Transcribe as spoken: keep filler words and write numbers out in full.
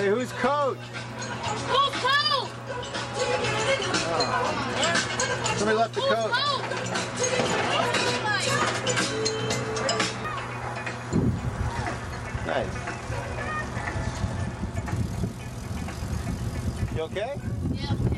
Okay, who's coach? Who's coach? Oh. Somebody left the Who's coach. coach? Nice. You okay? Yeah.